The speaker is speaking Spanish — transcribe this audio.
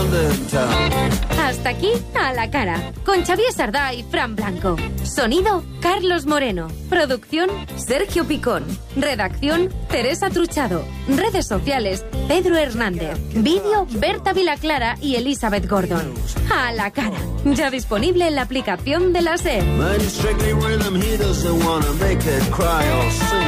Hasta aquí A la Cara, con Xavier Sardá y Fran Blanco. Sonido, Carlos Moreno. Producción, Sergio Picón. Redacción, Teresa Truchado. Redes sociales, Pedro Hernández. Vídeo, Berta Vilaclara y Elizabeth Gordon. A la Cara, ya disponible en la aplicación de la SER.